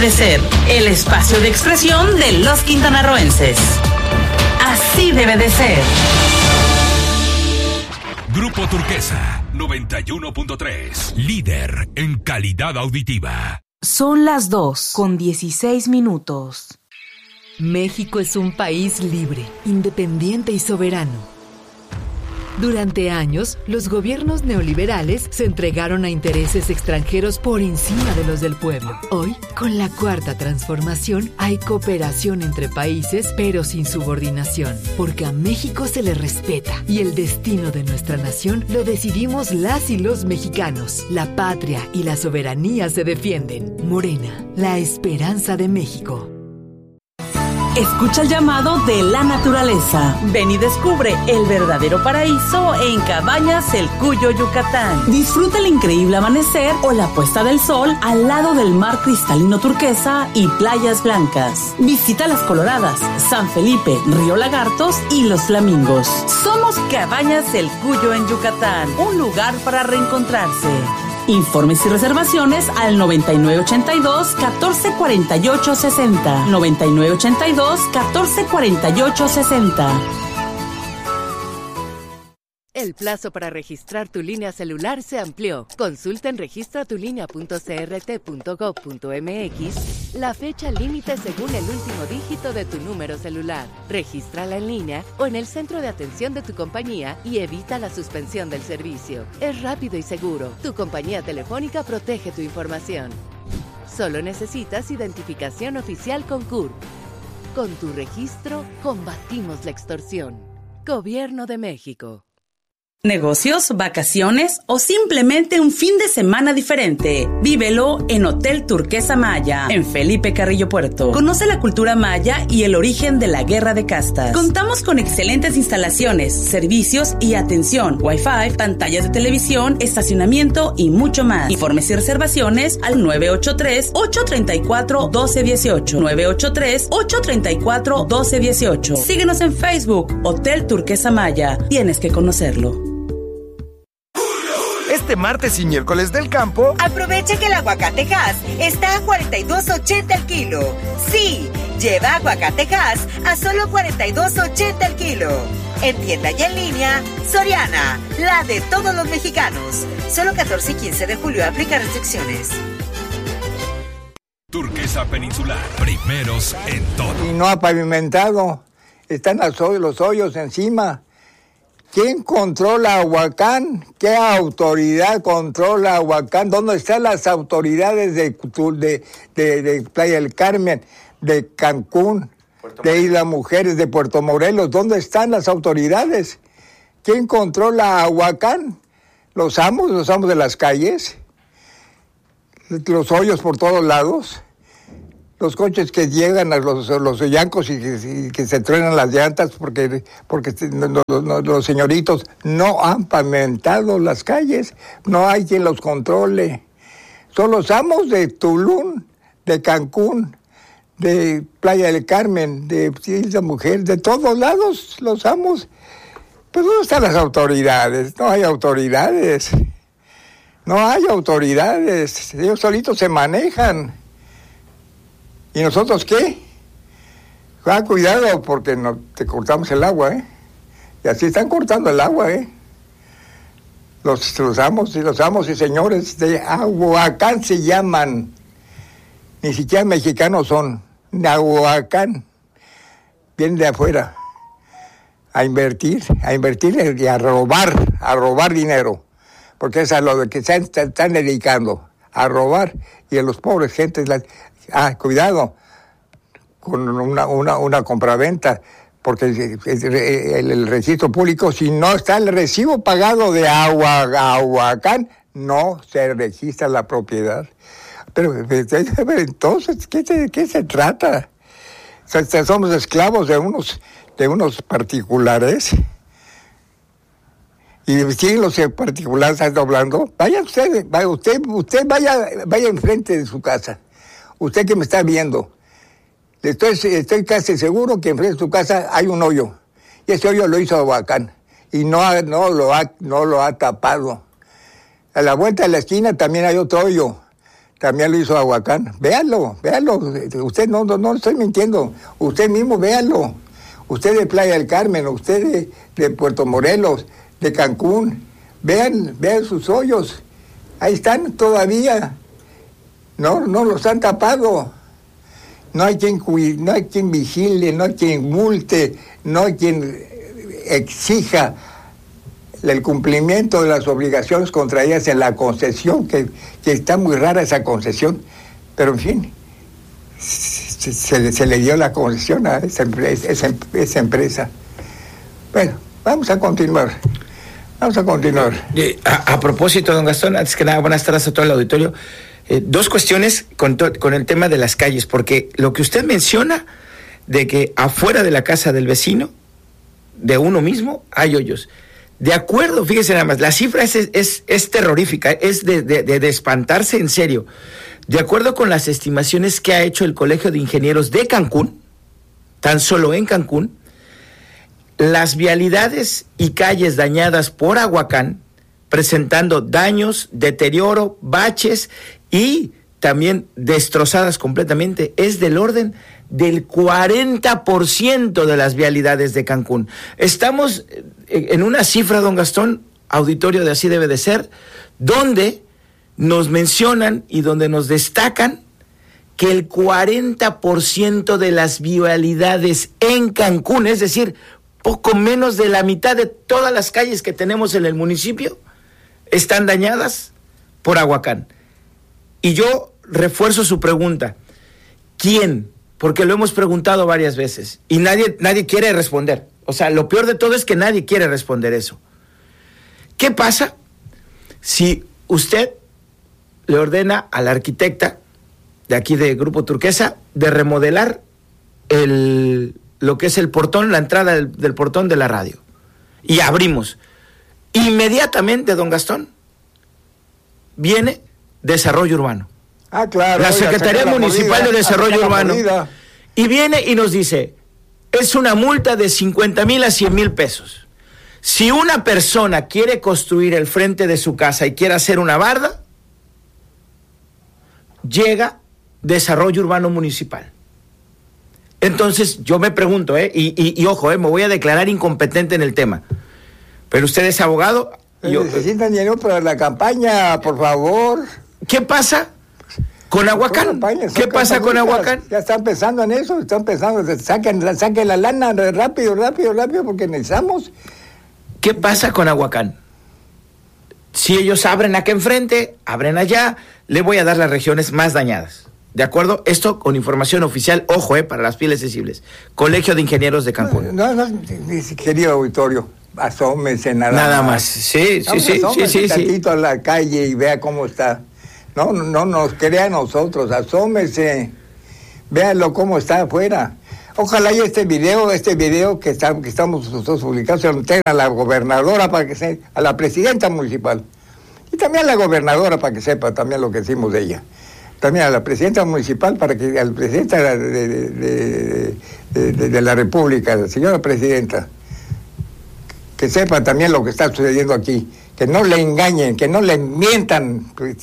de ser, el espacio de expresión de los quintanarroenses. Así debe de ser. Grupo Turquesa 91.3, líder en calidad auditiva. Son las 2:16. México es un país libre, independiente y soberano. Durante años, los gobiernos neoliberales se entregaron a intereses extranjeros por encima de los del pueblo. Hoy, con la Cuarta Transformación, hay cooperación entre países, pero sin subordinación, porque a México se le respeta y el destino de nuestra nación lo decidimos las y los mexicanos. La patria y la soberanía se defienden. Morena, la esperanza de México. Escucha el llamado de la naturaleza. Ven y descubre el verdadero paraíso en Cabañas El Cuyo, Yucatán. Disfruta el increíble amanecer o la puesta del sol al lado del mar cristalino turquesa y playas blancas. Visita Las Coloradas, San Felipe, Río Lagartos y Los Flamingos. Somos Cabañas El Cuyo en Yucatán, un lugar para reencontrarse. Informes y reservaciones al 9982-1448-60. 9982-1448-60. El plazo para registrar tu línea celular se amplió. Consulta en registratulínea.crt.gov.mx la fecha límite según el último dígito de tu número celular. Regístrala en línea o en el centro de atención de tu compañía y evita la suspensión del servicio. Es rápido y seguro. Tu compañía telefónica protege tu información. Solo necesitas identificación oficial con CURP. Con tu registro, combatimos la extorsión. Gobierno de México. Negocios, vacaciones o simplemente un fin de semana diferente. Vívelo en Hotel Turquesa Maya, en Felipe Carrillo Puerto. Conoce la cultura maya y el origen de la guerra de castas. Contamos con excelentes instalaciones, servicios y atención, Wi-Fi, pantallas de televisión, estacionamiento y mucho más. Informes y reservaciones al 983-834-1218. 983-834-1218. Síguenos en Facebook, Hotel Turquesa Maya. Tienes que conocerlo. Este martes y miércoles del campo, aprovecha que el aguacate Hass está a $42.80 el kilo. Sí, lleva aguacate Hass a solo $42.80 el kilo. En tienda y en línea, Soriana, la de todos los mexicanos. Solo 14 y 15 de julio aplica restricciones. Turquesa Peninsular, primeros en todo. Y no ha pavimentado, están los hoyos encima. ¿Quién controla Ahuacán? ¿Qué autoridad controla Ahuacán? ¿Dónde están las autoridades de Playa del Carmen, de Cancún, de Isla Mujeres, de Puerto Morelos? ¿Dónde están las autoridades? ¿Quién controla Ahuacán? Los amos de las calles, los hoyos por todos lados, los coches que llegan a los yancos y que se truenan las llantas porque los señoritos no han pavimentado las calles, no hay quien los controle. Son los amos de Tulum, de Cancún, de Playa del Carmen, de Isla Mujer, de todos lados los amos. Pues ¿dónde están las autoridades? No hay autoridades. No hay autoridades. Ellos solitos se manejan. ¿Y nosotros qué? Cuidado porque no te cortamos el agua, ¿eh? Y así están cortando el agua, ¿eh? Los amos y señores de Ahuacán se llaman. Ni siquiera mexicanos son. De Ahuacán. Vienen de afuera. A invertir y a robar dinero. Porque eso es a lo que se están dedicando. A robar. Y a los pobres gentes... cuidado con una compraventa, porque el registro público, si no está el recibo pagado de Ahuacán, no se registra la propiedad. Pero entonces, ¿qué se trata? Somos esclavos de unos particulares. Y si los particulares están hablando, usted vaya enfrente de su casa. Usted que me está viendo, estoy casi seguro que enfrente de su casa hay un hoyo. Y ese hoyo lo hizo Ahuacán. Y no lo ha tapado. A la vuelta de la esquina también hay otro hoyo. también lo hizo Ahuacán. Véanlo. Usted no estoy mintiendo. Usted mismo véanlo. Usted de Playa del Carmen, usted de Puerto Morelos, de Cancún. Vean sus hoyos. Ahí están todavía. No los han tapado. No hay quien vigile, no hay quien multe, no hay quien exija el cumplimiento de las obligaciones contraídas en la concesión, que está muy rara esa concesión, pero en fin, se le dio la concesión a esa empresa. Bueno, vamos a continuar. A propósito, don Gastón, antes que nada, buenas tardes a todo el auditorio. Dos cuestiones con el tema de las calles, porque lo que usted menciona de que afuera de la casa del vecino, de uno mismo, hay hoyos. De acuerdo, fíjese nada más, la cifra es terrorífica, es de espantarse en serio. De acuerdo con las estimaciones que ha hecho el Colegio de Ingenieros de Cancún, tan solo en Cancún, las vialidades y calles dañadas por Ahuacán, presentando daños, deterioro, baches y también destrozadas completamente, es del orden del 40% de las vialidades de Cancún. Estamos en una cifra, don Gastón, auditorio de Así Debe de Ser, donde nos mencionan y donde nos destacan que el 40% de las vialidades en Cancún, es decir, poco menos de la mitad de todas las calles que tenemos en el municipio, están dañadas por Ahuacán. Y yo refuerzo su pregunta. ¿Quién? Porque lo hemos preguntado varias veces y nadie quiere responder. O sea, lo peor de todo es que nadie quiere responder eso. ¿Qué pasa si usted le ordena a la arquitecta de aquí de Grupo Turquesa de remodelar lo que es el portón, la entrada del portón de la radio? Y abrimos. Inmediatamente, don Gastón, viene Desarrollo Urbano. Ah, claro. La Secretaría Municipal de Desarrollo Urbano. Y viene y nos dice, es una multa de 50,000 a 100,000 pesos. Si una persona quiere construir el frente de su casa y quiere hacer una barda, llega Desarrollo Urbano Municipal. Entonces, yo me pregunto, y ojo, me voy a declarar incompetente en el tema, pero usted es abogado. Necesitan dinero para la campaña, por favor. ¿Qué pasa con Ahuacán? ¿Qué pasa con Ahuacán? Ya están pensando en eso, saquen la lana rápido, porque necesitamos. ¿Qué pasa con Ahuacán? Si ellos abren acá enfrente, abren allá, le voy a dar las regiones más dañadas. ¿De acuerdo? Esto con información oficial, ojo, para las pieles sensibles. Colegio de Ingenieros de Cancún. No, querido auditorio, asómese nada más. Sí. Tantito a la calle y vea cómo está. No nos crea a nosotros, asómese, véanlo cómo está afuera. Ojalá y este video que estamos nosotros publicando se lo entreguen a la gobernadora a la presidenta municipal y también a la gobernadora para que sepa también lo que decimos de ella. También a la presidenta municipal al presidente de la República, la señora presidenta, que sepa también lo que está sucediendo aquí, que no le engañen, que no le mientan, pues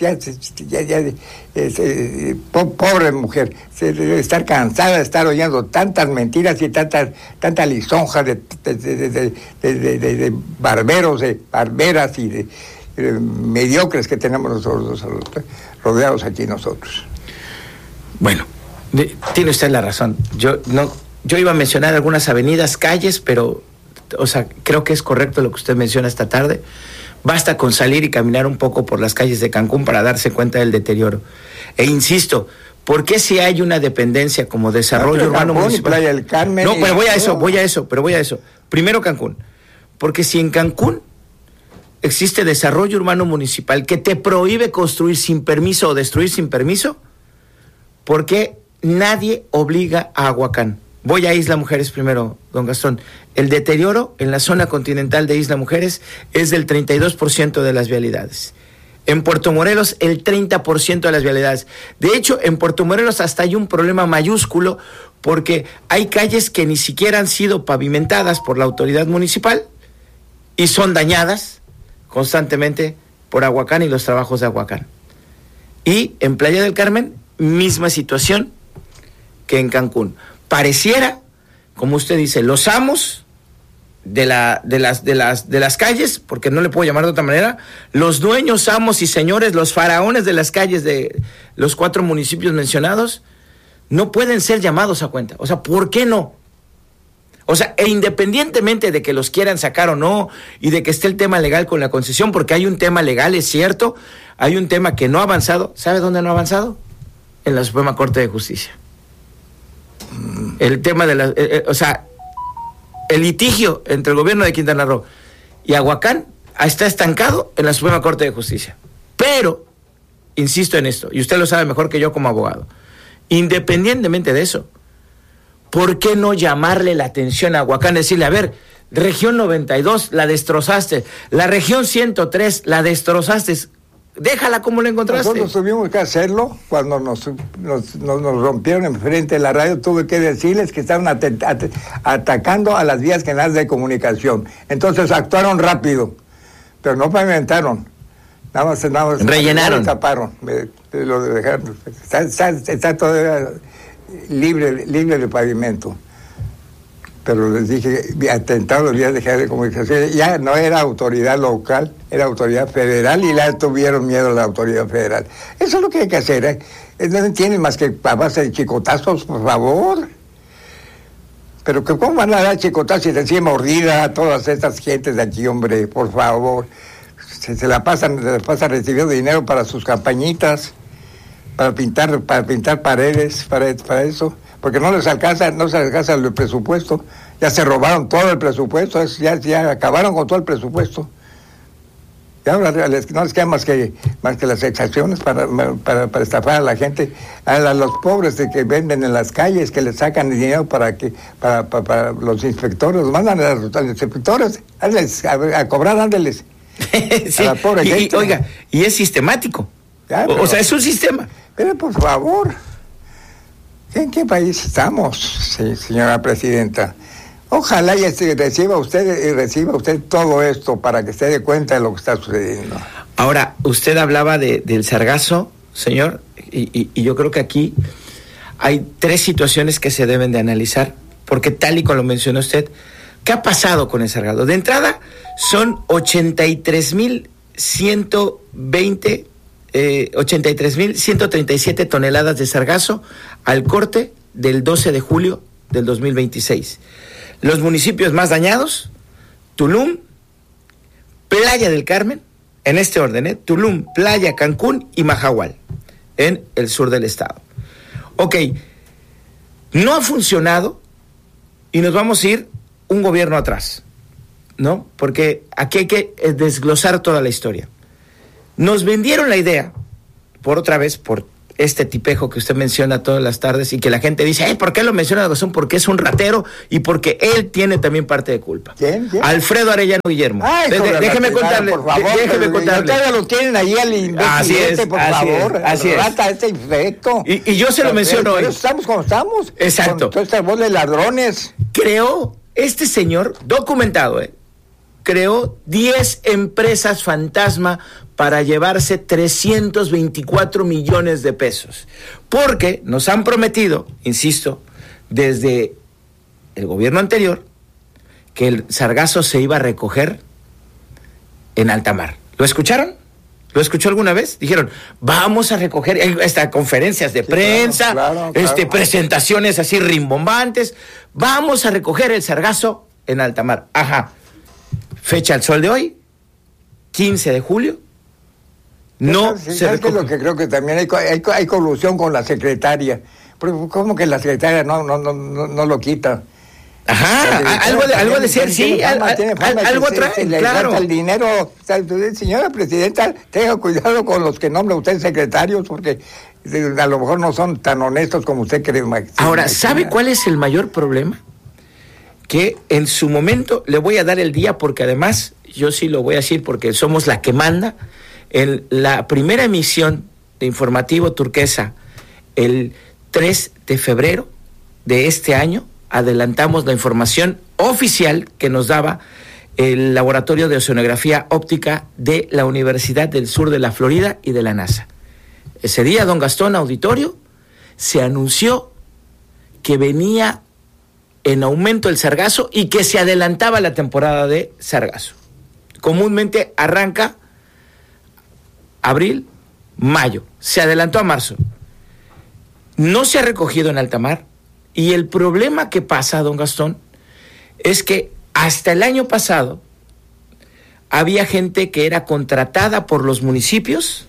pobre mujer, se debe estar cansada de estar oyendo tantas mentiras y tanta lisonja de barberos, de barberas y de mediocres que tenemos nosotros rodeados aquí nosotros. Bueno, tiene usted la razón. Yo iba a mencionar algunas avenidas, calles, pero, o sea, creo que es correcto lo que usted menciona esta tarde. Basta con salir y caminar un poco por las calles de Cancún para darse cuenta del deterioro. E insisto, ¿por qué si hay una dependencia como Desarrollo Urbano Municipal? Playa del Carmen. No, pero voy a eso. Primero Cancún. Porque si en Cancún existe Desarrollo Urbano Municipal que te prohíbe construir sin permiso o destruir sin permiso, ¿por qué nadie obliga a Ahuacán? Voy a Isla Mujeres primero, don Gastón. El deterioro en la zona continental de Isla Mujeres es del 32% de las vialidades. En Puerto Morelos, el 30% de las vialidades. De hecho, en Puerto Morelos hasta hay un problema mayúsculo porque hay calles que ni siquiera han sido pavimentadas por la autoridad municipal y son dañadas constantemente por Ahuacán y los trabajos de Ahuacán. Y en Playa del Carmen, misma situación que en Cancún. Pareciera, como usted dice, los amos de las calles, porque no le puedo llamar de otra manera, los dueños, amos y señores, los faraones de las calles de los 4 municipios mencionados, no pueden ser llamados a cuenta. O sea, ¿por qué no? O sea, e independientemente de que los quieran sacar o no, y de que esté el tema legal con la concesión, porque hay un tema legal, es cierto, hay un tema que no ha avanzado. ¿Sabe dónde no ha avanzado? En la Suprema Corte de Justicia. El tema de el litigio entre el gobierno de Quintana Roo y Aguacán está estancado en la Suprema Corte de Justicia. Pero, insisto en esto, y usted lo sabe mejor que yo como abogado, independientemente de eso, ¿por qué no llamarle la atención a Aguacán? Decirle, a ver, región 92 la destrozaste, la región 103 la destrozaste, déjala como la encontraste. Nosotros tuvimos que hacerlo cuando nos rompieron enfrente de la radio. Tuve que decirles que estaban atacando a las vías canales de comunicación. Entonces actuaron rápido, pero no pavimentaron. Nada más rellenaron. Taparon. Lo dejaron. Está todavía libre de pavimento. Pero les dije, atentado a vías de comunicación. Ya no era autoridad local, era autoridad federal, y le tuvieron miedo a la autoridad federal. Eso es lo que hay que hacer, ¿eh? No tienen más que a base de chicotazos, por favor. Pero que ¿cómo van a dar chicotazos y decir mordida a todas estas gentes de aquí, hombre? Por favor. Se la pasan recibiendo dinero para sus campañitas, para pintar paredes, para eso. Porque no les alcanza el presupuesto. Ya se robaron todo el presupuesto, ya acabaron con todo el presupuesto. Y ahora no les queda más que las exacciones para estafar a la gente, a los pobres de que venden en las calles, que les sacan el dinero para los inspectores, los mandan a los inspectores a cobrar, ándeles. Sí, a la pobre gente. Oiga, y es sistemático. Ya, o sea, es un sistema. Pero por favor, ¿en qué país estamos, señora presidenta? Ojalá reciba usted todo esto para que se dé cuenta de lo que está sucediendo. Ahora, usted hablaba del sargazo, señor, y yo creo que aquí hay 3 situaciones que se deben de analizar, porque tal y como lo mencionó usted, ¿qué ha pasado con el sargazo? De entrada, son 83.137 toneladas de sargazo al corte del 12 de julio del 2026. Los municipios más dañados: Tulum, Playa del Carmen, en este orden, Tulum, Playa, Cancún y Mahahual, en el sur del estado. Ok, no ha funcionado y nos vamos a ir un gobierno atrás, ¿no? Porque aquí hay que desglosar toda la historia. Nos vendieron la idea, por este tipejo que usted menciona todas las tardes y que la gente dice, ¿por qué lo menciona de razón? Porque es un ratero y porque él tiene también parte de culpa. ¿Quién? Alfredo Arellano Guillermo. Déjeme contarle. Por favor, déjeme contarle. Ustedes lo tienen ahí al imbécil, por favor. Así es. Rata este infecto. Y yo se lo menciono hoy. Estamos como estamos. Exacto. Con toda esta bola de ladrones. Creó este señor, documentado, creó 10 empresas fantasma para llevarse 324 millones de pesos. Porque nos han prometido, insisto, desde el gobierno anterior, que el sargazo se iba a recoger en alta mar. ¿Lo escucharon? ¿Lo escuchó alguna vez? Dijeron, vamos a recoger, hasta conferencias de prensa, claro. Presentaciones así rimbombantes, vamos a recoger el sargazo en alta mar. Ajá. Fecha al sol de hoy, 15 de julio. No se recoge. Lo que creo que también hay colusión con la secretaria. ¿Cómo que la secretaria no lo quita? Ajá, algo de ser, sí, algo trae, claro. El dinero, señora presidenta, tenga cuidado con los que nombra usted secretarios, porque a lo mejor no son tan honestos como usted cree. Ahora, ¿sabe cuál es el mayor problema? Que en su momento, le voy a dar el día, porque además, yo sí lo voy a decir porque somos la que manda, en la primera emisión de Informativo Turquesa, el 3 de febrero de este año, adelantamos la información oficial que nos daba el Laboratorio de Oceanografía Óptica de la Universidad del Sur de la Florida y de la NASA. ese día, don Gastón, auditorio, se anunció que venía en aumento el sargazo y que se adelantaba la temporada de sargazo. Comúnmente arranca abril, mayo, se adelantó a marzo. No se ha recogido en alta mar y el problema que pasa, don Gastón, es que hasta el año pasado había gente que era contratada por los municipios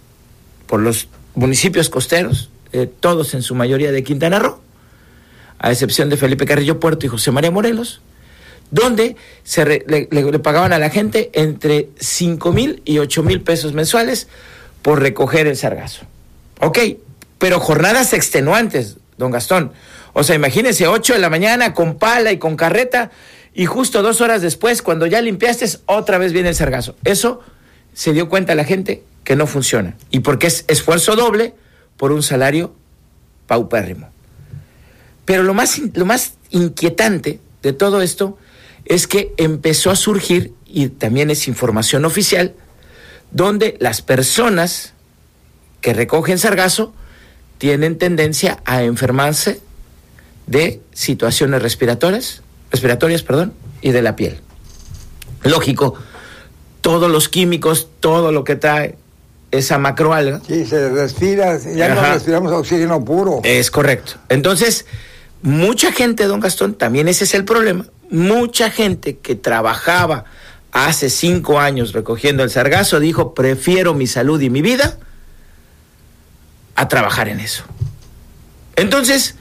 costeros, todos en su mayoría de Quintana Roo, a excepción de Felipe Carrillo Puerto y José María Morelos, donde le pagaban a la gente entre 5,000 y 8,000 pesos mensuales por recoger el sargazo. Ok, pero jornadas extenuantes, don Gastón. O sea, imagínese 8 de la mañana con pala y con carreta y justo 2 horas después, cuando ya limpiaste, otra vez viene el sargazo. Eso se dio cuenta la gente que no funciona. Y porque es esfuerzo doble por un salario paupérrimo. Pero lo más inquietante de todo esto es que empezó a surgir, y también es información oficial, donde las personas que recogen sargazo tienen tendencia a enfermarse de situaciones respiratorias, y de la piel. Lógico, todos los químicos, todo lo que trae esa macroalga. Sí, se respira, ya no respiramos oxígeno puro. Es correcto. Entonces, mucha gente, don Gastón, también ese es el problema, mucha gente que trabajaba hace 5 años recogiendo el sargazo dijo, prefiero mi salud y mi vida a trabajar en eso. Entonces,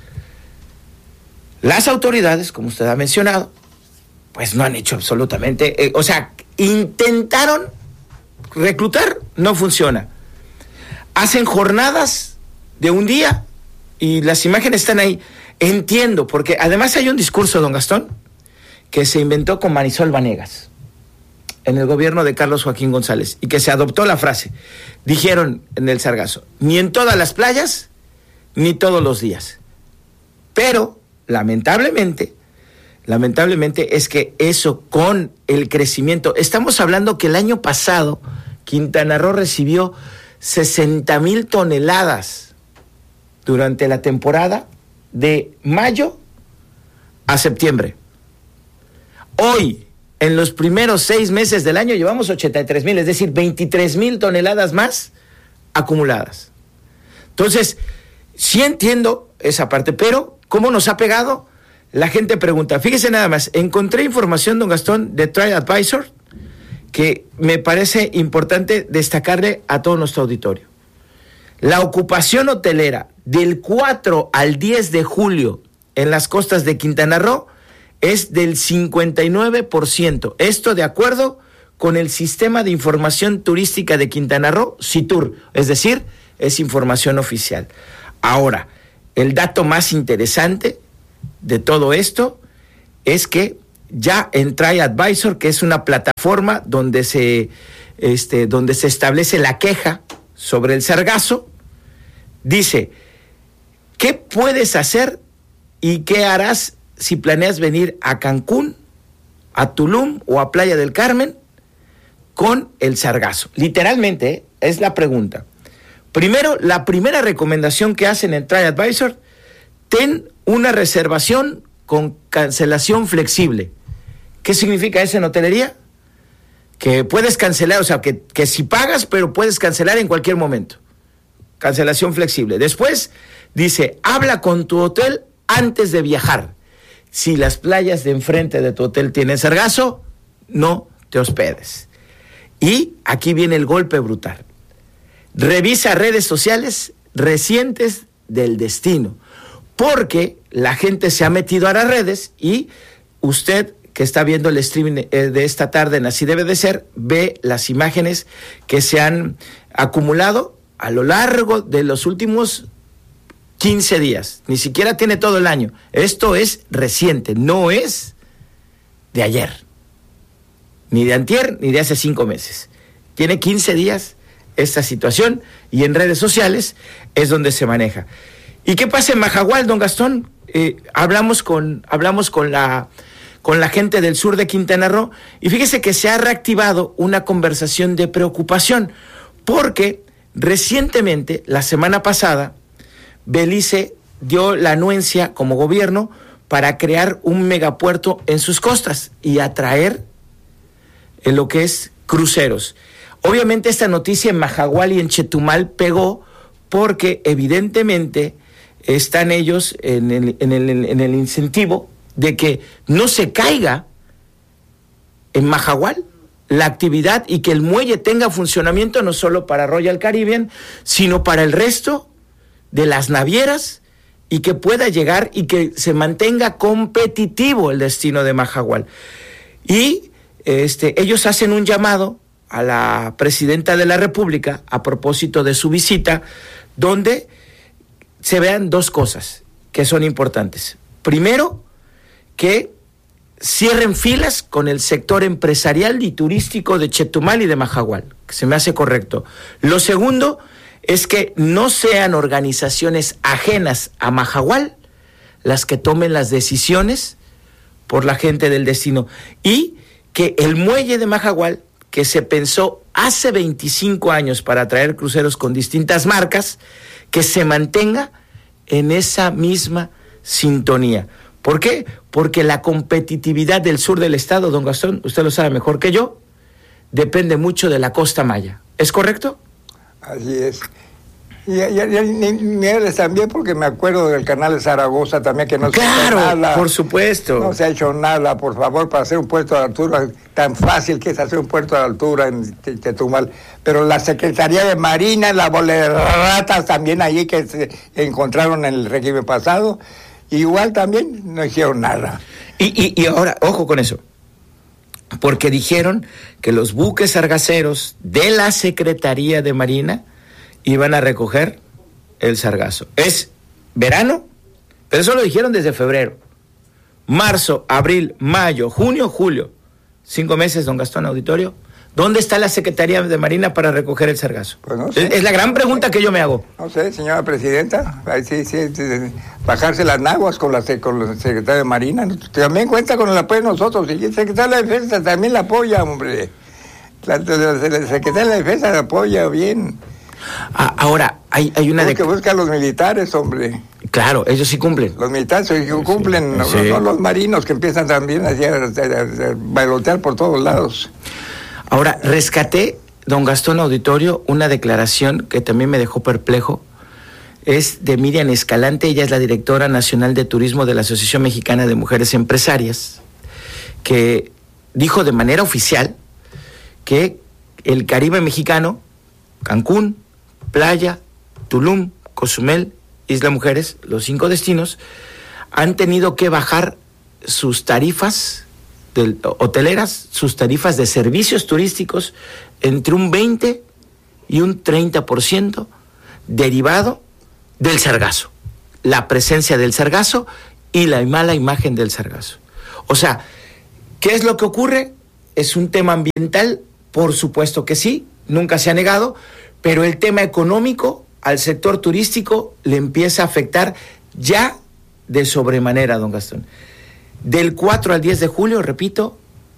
las autoridades, como usted ha mencionado, pues no han hecho absolutamente, intentaron reclutar, no funciona. Hacen jornadas de un día y las imágenes están ahí. Entiendo, porque además hay un discurso, don Gastón, que se inventó con Marisol Vanegas en el gobierno de Carlos Joaquín González y que se adoptó la frase. Dijeron en el sargazo, ni en todas las playas, ni todos los días. Pero, lamentablemente es que eso con el crecimiento, estamos hablando que el año pasado Quintana Roo recibió 60,000 toneladas durante la temporada de mayo a septiembre. Hoy, en los primeros 6 meses del año, llevamos 83,000, es decir, 23,000 toneladas más acumuladas. Entonces, sí entiendo esa parte, pero ¿cómo nos ha pegado? La gente pregunta. Fíjese nada más, encontré información, don Gastón, de TripAdvisor, que me parece importante destacarle a todo nuestro auditorio. La ocupación hotelera del 4 al 10 de julio en las costas de Quintana Roo es del 59%. Esto de acuerdo con el Sistema de Información Turística de Quintana Roo, SITUR, es decir, es información oficial. Ahora, el dato más interesante de todo esto es que ya en TripAdvisor, que es una plataforma donde se establece la queja sobre el sargazo, dice, ¿qué puedes hacer y qué harás si planeas venir a Cancún, a Tulum o a Playa del Carmen con el sargazo? Literalmente, es la pregunta. Primero, la primera recomendación que hacen en TripAdvisor, ten una reservación con cancelación flexible. ¿Qué significa eso en hotelería? Que puedes cancelar, o sea, que si pagas, pero puedes cancelar en cualquier momento. Cancelación flexible. Después dice, habla con tu hotel antes de viajar. Si las playas de enfrente de tu hotel tienen sargazo, no te hospedes. Y aquí viene el golpe brutal. Revisa redes sociales recientes del destino, porque la gente se ha metido a las redes y usted que está viendo el streaming de esta tarde en Así Debe de Ser, ve las imágenes que se han acumulado a lo largo de los últimos 15 días. Ni siquiera tiene todo el año. Esto es reciente, no es de ayer, ni de antier, ni de hace 5 meses. Tiene 15 días esta situación y en redes sociales es donde se maneja. ¿Y qué pasa en Majahual, don Gastón? Hablamos con la gente del sur de Quintana Roo y fíjese que se ha reactivado una conversación de preocupación porque Recientemente, la semana pasada, Belice dio la anuencia como gobierno para crear un megapuerto en sus costas y atraer en lo que es cruceros. Obviamente esta noticia en Majagual y en Chetumal pegó porque evidentemente están ellos en el incentivo de que no se caiga en Majagual la actividad y que el muelle tenga funcionamiento no solo para Royal Caribbean, sino para el resto de las navieras y que pueda llegar y que se mantenga competitivo el destino de Majagual. Y ellos hacen un llamado a la presidenta de la República a propósito de su visita, donde se vean dos cosas que son importantes. Primero, que cierren filas con el sector empresarial y turístico de Chetumal y de Majagual, que se me hace correcto. Lo segundo es que no sean organizaciones ajenas a Majagual las que tomen las decisiones por la gente del destino, y que el muelle de Majagual, que se pensó hace 25 años para atraer cruceros con distintas marcas, que se mantenga en esa misma sintonía. ¿Por qué? Porque la competitividad del sur del estado, don Gastón, usted lo sabe mejor que yo, depende mucho de la costa maya. ¿Es correcto? Así es. Y Mieres también, porque me acuerdo del canal de Zaragoza también, que no se ha hecho nada. Claro, por supuesto. No se ha hecho nada, por favor, para hacer un puerto de altura, tan fácil que es hacer un puerto de altura en Chetumal. Pero la Secretaría de Marina, la bola de ratas también allí que se encontraron en el régimen pasado, igual también no hicieron nada. Y ahora, ojo con eso, porque dijeron que los buques sargaceros de la Secretaría de Marina iban a recoger el sargazo. Es verano, pero eso lo dijeron desde febrero. Marzo, abril, mayo, junio, julio. 5 meses, don Gastón Auditorio. ¿Dónde está la Secretaría de Marina para recoger el sargazo? Pues no sé. Es la gran pregunta que yo me hago. No sé, señora presidenta. Ahí sí, bajarse las naguas con la Secretaría de Marina. También cuenta con el apoyo de nosotros. Y el Secretario de Defensa también la apoya, hombre. La Secretaría de Defensa la apoya bien. Ahora, hay una... que busca a los militares, hombre. Claro, ellos sí cumplen. Los militares cumplen, sí. No los marinos que empiezan también a bailotear por todos lados. Ahora, rescaté, don Gastón Auditorio, una declaración que también me dejó perplejo. Es de Miriam Escalante, ella es la directora nacional de turismo de la Asociación Mexicana de Mujeres Empresarias, que dijo de manera oficial que el Caribe mexicano, Cancún, Playa, Tulum, Cozumel, Isla Mujeres, los 5 destinos, han tenido que bajar sus tarifas hoteleras, sus tarifas de servicios turísticos entre un 20 y un 30% derivado del sargazo, la presencia del sargazo y la mala imagen del sargazo. O sea, ¿qué es lo que ocurre? ¿Es un tema ambiental? Por supuesto que sí, nunca se ha negado, pero el tema económico al sector turístico le empieza a afectar ya de sobremanera, don Gastón. Del 4 al 10 de julio, repito,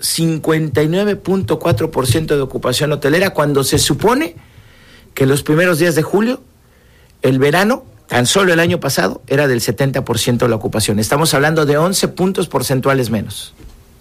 59.4% de ocupación hotelera, cuando se supone que los primeros días de julio, el verano, tan solo el año pasado, era del 70% la ocupación. Estamos hablando de 11 puntos porcentuales menos.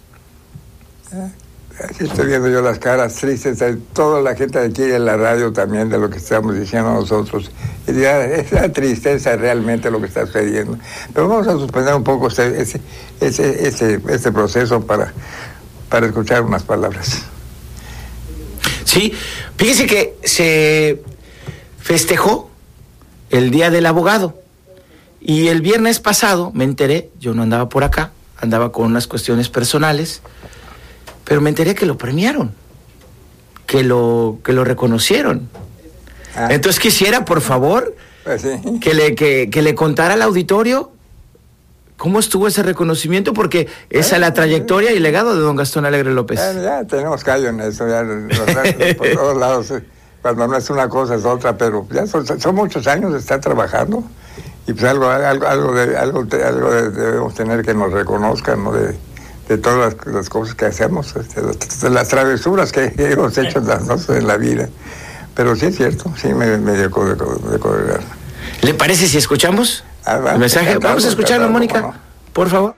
Así estoy viendo yo las caras tristes de toda la gente de aquí en la radio también, de lo que estamos diciendo nosotros. Y ya, es la tristeza realmente lo que está sucediendo. Pero vamos a suspender un poco este proceso para escuchar unas palabras. Sí, fíjese que se festejó el Día del Abogado. Y el viernes pasado me enteré, yo no andaba por acá, andaba con unas cuestiones personales, pero me enteré que lo premiaron, que lo reconocieron. Entonces quisiera, por favor, pues sí, que le contara al auditorio cómo estuvo ese reconocimiento, porque esa es la trayectoria y legado de don Gastón Alegre López. Ya tenemos callo en eso, ya por todos lados, cuando no es una cosa es otra, pero ya son muchos años de estar trabajando, y pues algo debemos tener que nos reconozcan, ¿no? De todas las cosas que hacemos, de las travesuras que hemos hecho en la vida. Pero sí es cierto, sí me dejó de cobrar. ¿Le parece si escuchamos el mensaje? Vamos a escucharlo, Mónica, no, por favor.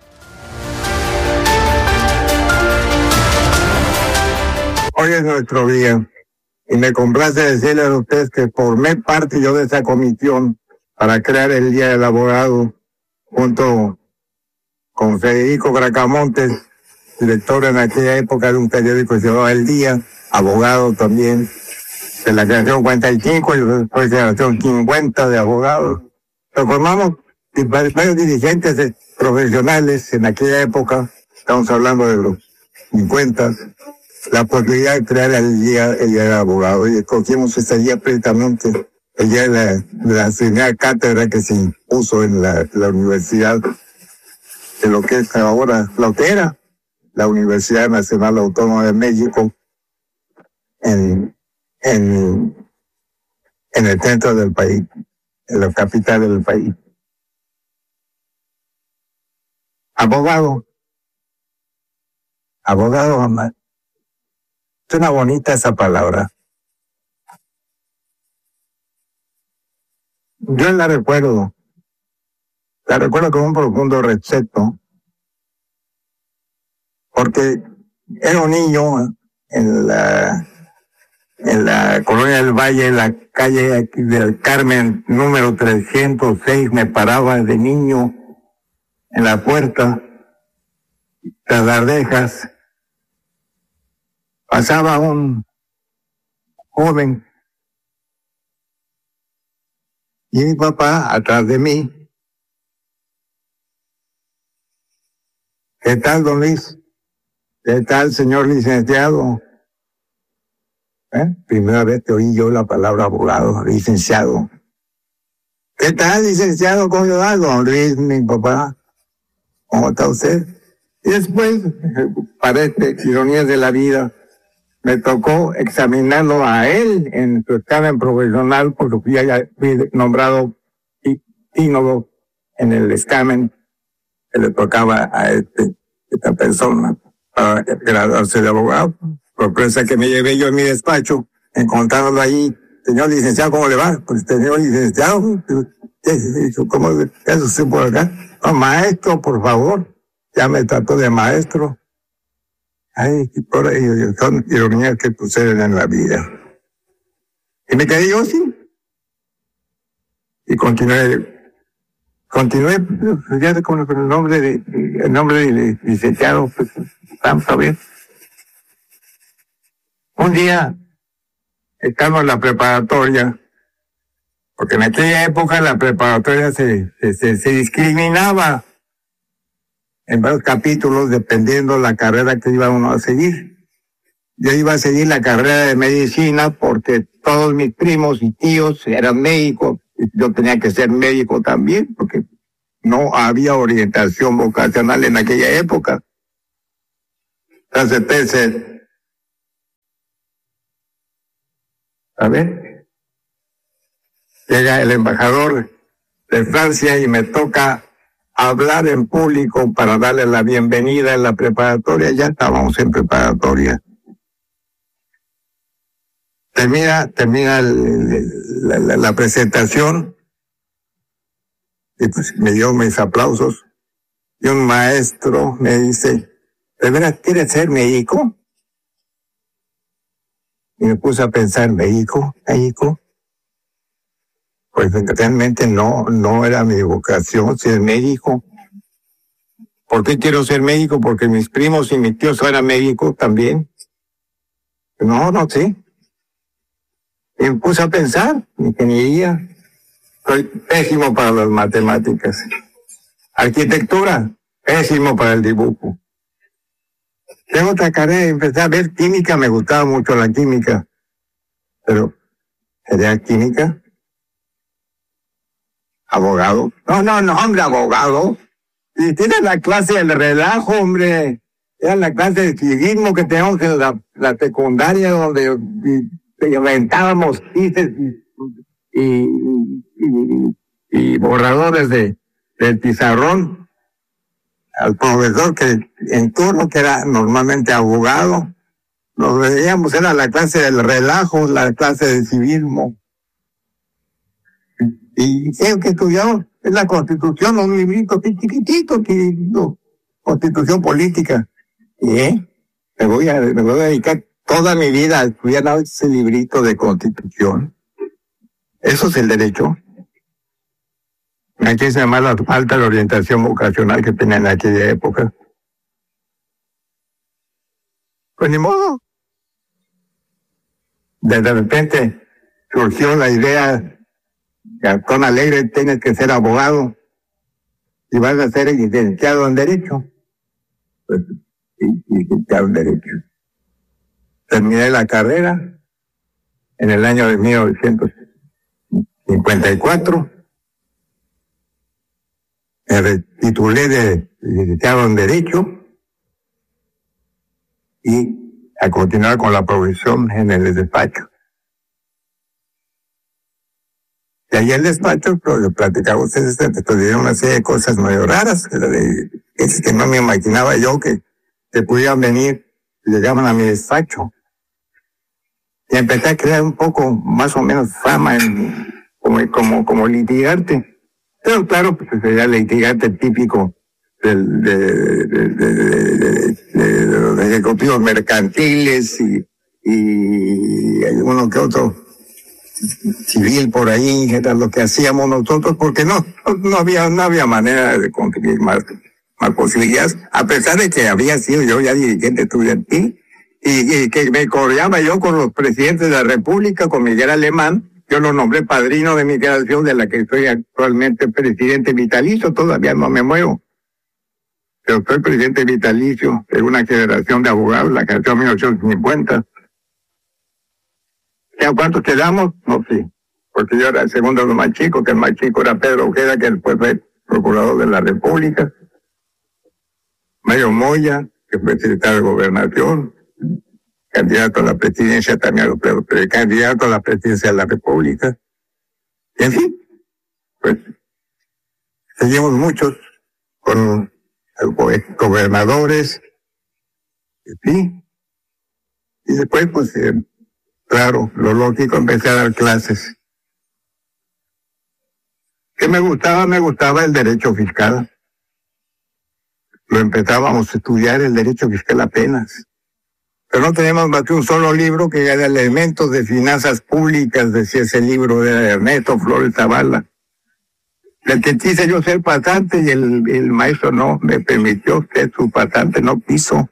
Hoy es nuestro día y me complace decirles a ustedes que formé parte yo de esa comisión para crear el Día del Abogado junto con Federico Bracamontes, director en aquella época de un periódico que se llamaba El Día, abogado también de la generación 45 y después de la generación 50 de abogados. Lo formamos varios dirigentes profesionales en aquella época, estamos hablando de los 50, la posibilidad de crear el día del abogado. Y escogimos ese día precisamente, el día de la primera cátedra que se impuso en la universidad, de lo que es ahora, lo que era la Universidad Nacional Autónoma de México, en el centro del país, en la capital del país. Abogado, mamá. Suena bonita esa palabra. Yo la recuerdo con un profundo respeto, porque era un niño en la Colonia del Valle, en la calle del Carmen, número 306, me paraba de niño en la puerta, tras las rejas. Pasaba un joven y mi papá atrás de mí. ¿Qué tal, don Luis? ¿Qué tal, señor licenciado? Primera vez que oí yo la palabra abogado, licenciado. ¿Qué tal, licenciado? ¿Cómo le va, don Luis, mi papá? ¿Cómo está usted? Y después, parece ironías de la vida, me tocó examinarlo a él en su examen profesional, porque fui nombrado ínolo en el examen que le tocaba a esta persona para graduarse de abogado. Sorpresa que me llevé yo en mi despacho, encontrándolo ahí. Señor licenciado, ¿cómo le va? Pues, señor licenciado, ¿cómo es usted por acá? No, maestro, por favor. Ya me trató de maestro. Ay, por ahí son ironías que suceden en la vida. Y me quedé yo así. Y continué ya con el nombre de licenciado, pues, vamos a ver. Un día, estamos en la preparatoria, porque en aquella época la preparatoria se discriminaba en varios capítulos dependiendo la carrera que iba uno a seguir. Yo iba a seguir la carrera de medicina porque todos mis primos y tíos eran médicos, y yo tenía que ser médico también, porque no había orientación vocacional en aquella época. Entonces, a ver, llega el embajador de Francia y me toca hablar en público para darle la bienvenida en la preparatoria. Ya estábamos en preparatoria. Termina la presentación y pues me dio mis aplausos y un maestro me dice, ¿de veras quieres ser médico? Y me puse a pensar, ¿médico? Pues realmente no era mi vocación ser médico. ¿Por qué quiero ser médico? Porque mis primos y mis tíos eran médicos también. No sé. Y me puse a pensar, ingeniería. Soy pésimo para las matemáticas. Arquitectura, pésimo para el dibujo. Tengo otra carrera y empecé a ver química, me gustaba mucho la química. Pero, ¿sería química? ¿Abogado? No, hombre, abogado. Y tienes la clase del relajo, hombre. Era la clase de civismo que teníamos en la secundaria, donde inventábamos chistes y borradores del pizarrón. Al profesor que en turno, que era normalmente abogado, nos veíamos, era la clase del relajo, la clase del civismo. Y creo que estudiamos es la Constitución, un librito chiquitito, Constitución política. Y me voy a dedicar toda mi vida a estudiar ese librito de Constitución. Eso es el derecho. Aquí se llama la falta de orientación vocacional que tenía en aquella época. Pues ni modo. De repente surgió la idea que con alegre tienes que ser abogado y vas a ser licenciado en Derecho. Pues, licenciado en Derecho. Terminé la carrera en el año de 1954. Me retitulé de licenciado en Derecho y a continuar con la profesión en el despacho. Y ahí en el despacho, lo platicaba ustedes, estudié una serie de cosas medio raras, es que no me imaginaba yo que pudieran venir y llegaban a mi despacho. Y empecé a crear un poco, más o menos, fama como litigante. Pero claro, pues sería el litigante típico de los ejecutivos mercantiles y alguno que otro civil por ahí, que era lo que hacíamos nosotros, porque no había manera de conseguir más posibilidades, a pesar de que había sido yo ya dirigente estudiantil y que me coreaba yo con los presidentes de la República, con Miguel Alemán. Yo lo nombré padrino de mi generación, de la que soy actualmente presidente vitalicio, todavía no me muevo. Pero soy presidente vitalicio de una generación de abogados, la generación 1850. ¿Y a cuántos quedamos? No sé, porque yo era el segundo de los más chicos, que el más chico era Pedro Ojeda, que después fue procurador de la República. Mario Moya, que fue secretario de Gobernación, candidato a la presidencia también, pero candidato a la presidencia de la República. Y en fin, pues, seguimos muchos con gobernadores, sí. Y después, pues, claro, lo lógico, empecé a dar clases. ¿Qué me gustaba? Me gustaba el derecho fiscal. Lo empezábamos a estudiar el derecho fiscal apenas. Pero no teníamos más que un solo libro que era Elementos de Finanzas Públicas, decía ese libro de Ernesto Flores Zavala. El que quise yo ser pasante y el maestro no me permitió ser su pasante, no quiso.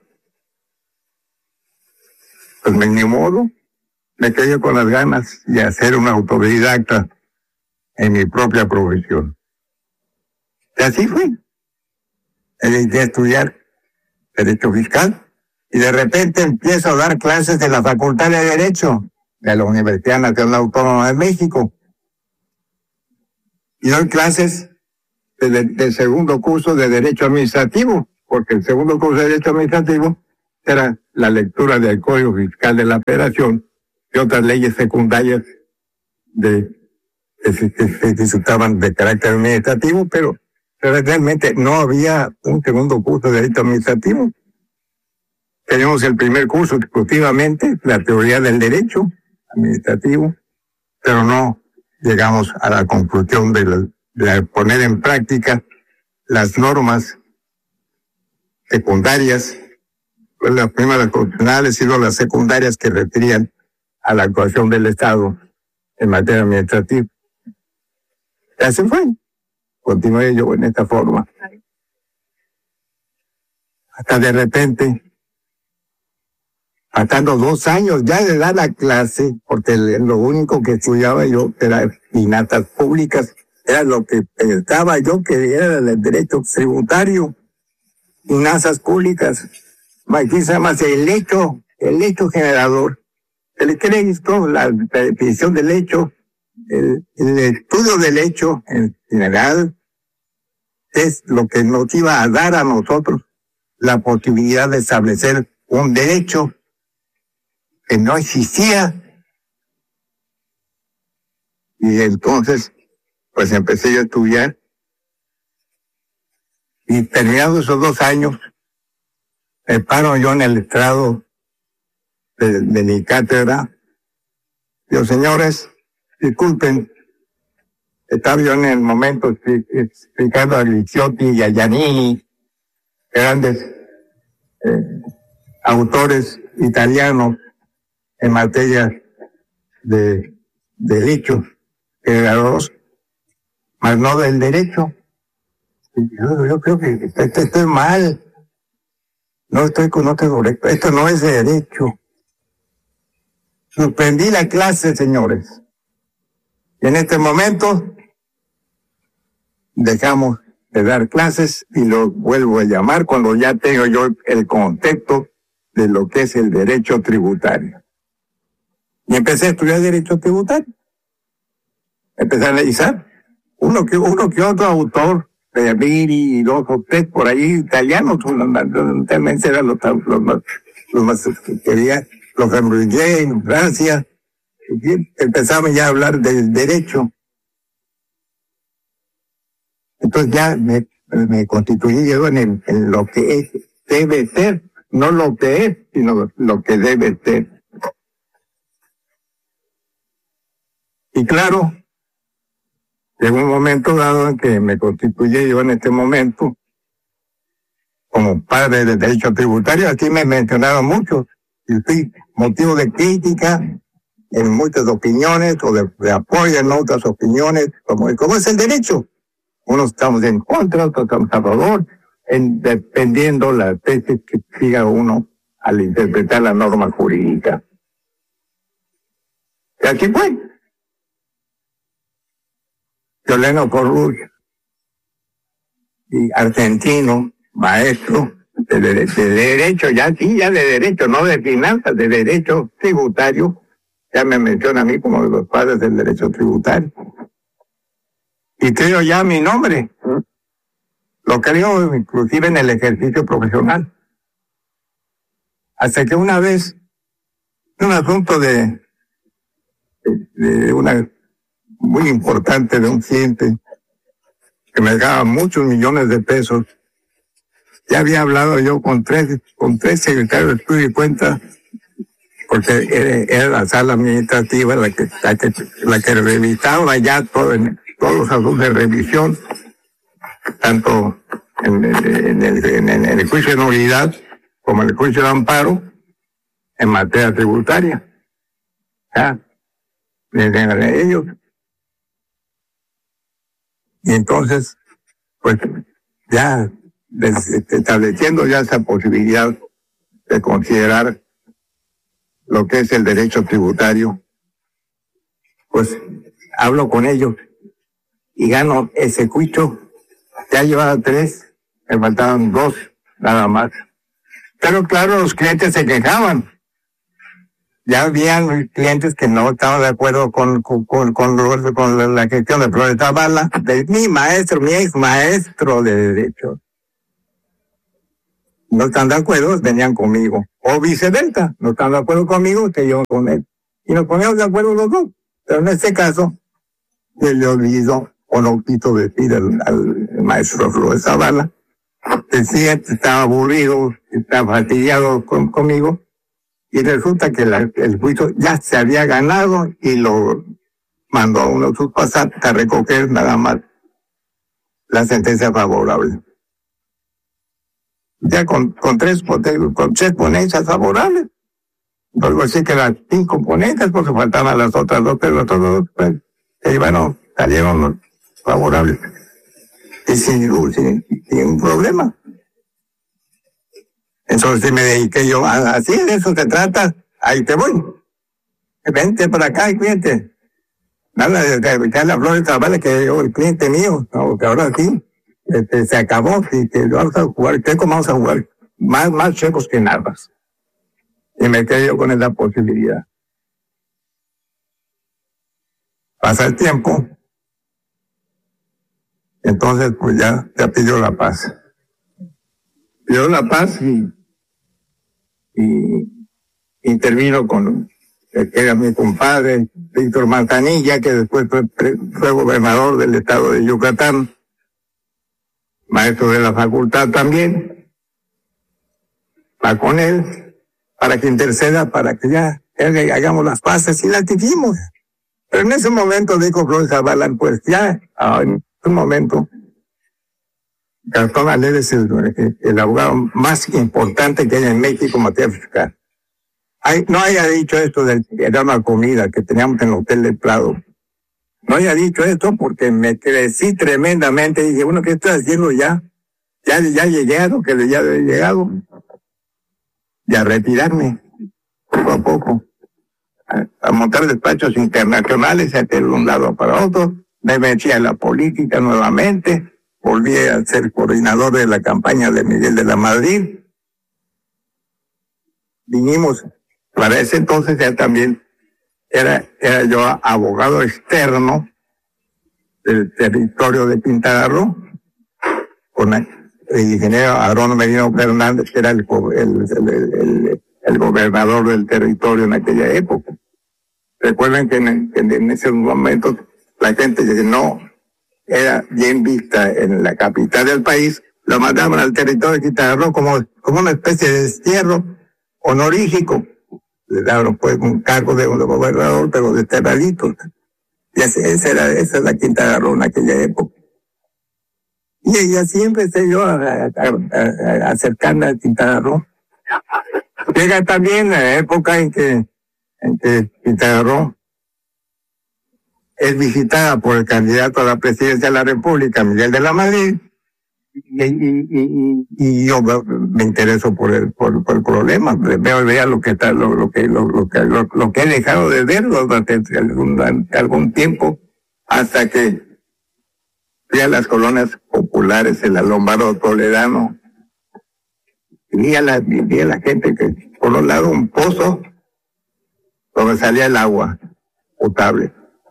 Pues ni modo, me quedé con las ganas de hacer una autodidacta en mi propia profesión. Y así fue. Me dediqué a estudiar Derecho Fiscal. Y de repente empiezo a dar clases en la Facultad de Derecho de la Universidad Nacional Autónoma de México. Y doy clases del segundo curso de Derecho Administrativo, porque el segundo curso de Derecho Administrativo era la lectura del Código Fiscal de la Federación y otras leyes secundarias que se disfrutaban de carácter administrativo, pero realmente no había un segundo curso de Derecho Administrativo. Tenemos el primer curso discutivamente, la teoría del derecho administrativo, pero no llegamos a la conclusión de poner en práctica las normas secundarias, pues las primeras constitucionales y las secundarias que referían a la actuación del Estado en materia administrativa. Y así fue. Continué yo en esta forma. Hasta de repente, pasando 2 años ya de dar la clase, porque lo único que estudiaba yo era finanzas públicas, era lo que pensaba yo que era el derecho tributario, finanzas públicas, aquí se llama el hecho generador, el crédito, la definición del hecho, el estudio del hecho en general, es lo que nos iba a dar a nosotros la posibilidad de establecer un derecho que no existía. Y entonces, pues empecé yo a estudiar. Y terminados esos 2 años, me paro yo en el estrado de mi cátedra. Digo, señores, disculpen, estaba yo en el momento explicando a Ricciotti y a Giannini, grandes autores italianos en materia de derechos creadores, mas no del derecho. Yo creo que estoy mal. No estoy correcto. Esto no es de derecho. Suspendí la clase, señores. Y en este momento dejamos de dar clases y lo vuelvo a llamar cuando ya tengo yo el contexto de lo que es el derecho tributario. Y empecé a estudiar derecho tributario. Empecé a analizar uno que otro autor, Ferriri y dos o tres por ahí italianos, fundamentalmente eran los más que quería, los Cambridge en Francia. Empezamos ya a hablar del derecho. Entonces ya me constituí yo en lo que es, debe ser, no lo que es, sino lo que debe ser. Y claro, llegó un momento dado en que me constituí yo en este momento como padre de derecho tributario. Aquí me mencionaron mucho y fui motivo de crítica en muchas opiniones o de apoyo en otras opiniones, como es el derecho. Unos estamos en contra, otros estamos a favor, dependiendo la tesis que siga uno al interpretar la norma jurídica. Y así fue. Violeno Corruzia, y argentino, maestro de derecho, ya de derecho, no de finanzas, de derecho tributario, ya me menciona a mí como de los padres del derecho tributario. Y creo ya mi nombre, lo creo inclusive en el ejercicio profesional. Hasta que una vez, un asunto de una muy importante de un cliente que me daba muchos millones de pesos, ya había hablado yo con tres secretarios de estudio y cuenta, porque era la sala administrativa la que revisaba ya todos los asuntos de revisión, tanto en el juicio de nulidad como en el juicio de amparo en materia tributaria. Ya, de ellos. Y entonces, pues, ya estableciendo ya esa posibilidad de considerar lo que es el derecho tributario, pues hablo con ellos y gano ese juicio. Ya llevaba 3, me faltaban 2 nada más. Pero claro, los clientes se quejaban. Ya habían clientes que no estaban de acuerdo con la gestión de Flores Zavala, de mi ex maestro de derecho. No están de acuerdo, venían conmigo. O viceversa, no están de acuerdo conmigo, que yo con él. Y nos poníamos de acuerdo los dos. Pero en este caso, se le olvidó, o no quiso decir al maestro Flores Zavala, decía que estaba aburrido, estaba fastidiado conmigo. Y resulta que el juicio ya se había ganado y lo mandó a uno de sus pasantes a recoger nada más la sentencia favorable. Ya con 3 ponencias favorables. Luego así que las 5 ponencias, porque faltaban las otras 2, pero los otros 2, pues, y bueno, salieron los favorables. Y sin un problema. Entonces me dediqué yo, así de eso se trata, ahí te voy. Vente por acá y cliente. Nada de la Flores Zavala, que yo, el cliente mío, no, que ahora sí, se acabó, y que vamos a jugar, ¿cómo vamos a jugar? Más checos que nada. Y me quedé yo con esa posibilidad. Pasa el tiempo, entonces pues ya pidió la paz. Pidió la paz y intervino con que era mi compadre Víctor Manzanilla, que después fue gobernador del estado de Yucatán, maestro de la facultad también. Va con él para que interceda, para que ya hagamos las paces, y las dijimos. Pero en ese momento dijo Flores Zavala, pues ya, en un momento, Gastón Alegre es el abogado más importante que hay en México en materia fiscal. No haya dicho esto de dar una comida que teníamos en el Hotel del Prado. No haya dicho esto porque me crecí tremendamente. Dije, bueno, ¿qué estoy haciendo ya? Ya he llegado, que ya he llegado. Y a retirarme, poco a poco. A montar despachos internacionales, a ir de un lado para otro. Me metí a la política nuevamente. Volví a ser coordinador de la campaña de Miguel de la Madrid. Vinimos, para ese entonces ya también era yo abogado externo del territorio de Quintana Roo, con el ingeniero Aarón Merino Fernández, que era el gobernador del territorio en aquella época. Recuerden que en ese momento la gente que no era bien vista en la capital del país, lo mandaban al territorio de Quintana Roo como una especie de destierro honorífico. Le daban pues un cargo de gobernador, pero de terradito. Y esa es la Quintana Roo en aquella época. Y así empecé yo a acercarme a Quintana Roo. Llega también la época en que Quintana Roo es visitada por el candidato a la presidencia de la República, Miguel de la Madrid, y yo me intereso por el problema. Veo lo que he dejado de ver durante algún tiempo, hasta que fui a las colonias populares en la Lombardo Toledano. Vi a la gente que, por un lado, un pozo donde salía el agua potable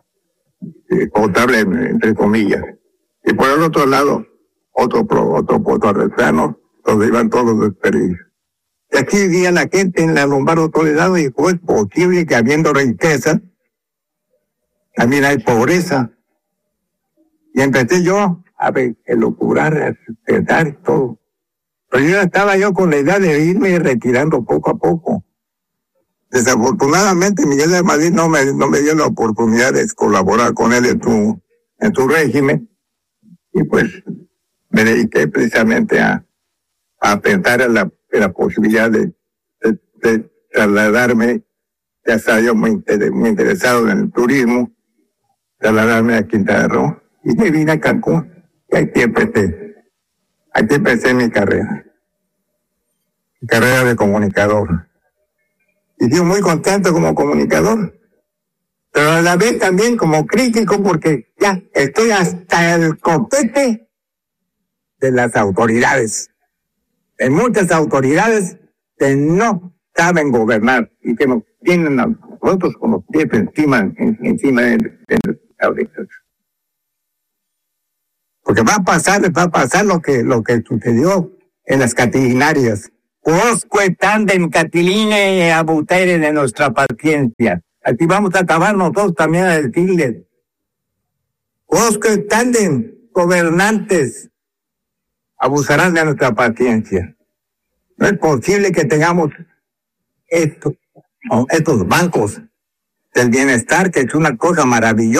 entre comillas, y por el otro lado otro pozo artesano donde iban todos los desperdicios. Y aquí vivía la gente en la Lombardo Toledano, y fue posible que habiendo riqueza también hay pobreza. Y empecé yo a elucubrar, a pensar y todo. Pero yo estaba con la idea de irme retirando poco a poco. Desafortunadamente Miguel de Madrid no me dio la oportunidad de colaborar con él en su régimen, y pues me dediqué precisamente a pensar en la posibilidad de trasladarme. Ya estaba yo muy interesado en el turismo, trasladarme a Quintana Roo, y me vine a Cancún, y aquí empecé mi carrera de comunicador. Y yo muy contento como comunicador, pero a la vez también como crítico, porque ya estoy hasta el copete de las autoridades, de muchas autoridades que no saben gobernar y que nos tienen a nosotros con los pies encima de ahorita. Porque va a pasar lo que sucedió en las Catilinarias. Osque tandem Catiline abutere de nuestra paciencia. Aquí vamos a acabar nosotros también a decirles. Osque tandem, gobernantes, abusarán de nuestra paciencia. No es posible que tengamos estos bancos del bienestar, que es una cosa maravillosa.